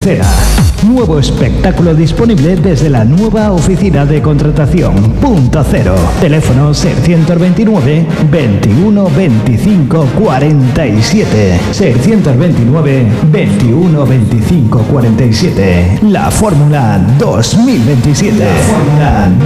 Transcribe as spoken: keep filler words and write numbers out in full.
Cera. Nuevo espectáculo disponible desde la nueva oficina de contratación Punto Cero. Teléfono seiscientos veintinueve, veintiuno, veinticinco, cuarenta y siete. seiscientos veintinueve, veintiuno, veinticinco, cuarenta y siete. La Fórmula dos mil veintisiete. La Fórmula